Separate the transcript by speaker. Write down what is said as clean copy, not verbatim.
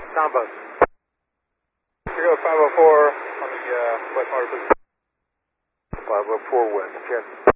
Speaker 1: Combo. You go 504 on the west motor, please.
Speaker 2: 504 west, check.